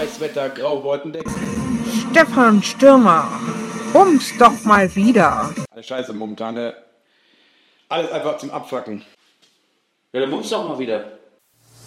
Scheißwetter, grau Wolkendeck. Stefan Stürmer, bums doch mal wieder. Alles scheiße momentan, ne? Alles einfach zum Abfacken. Ja, dann bumst doch mal wieder.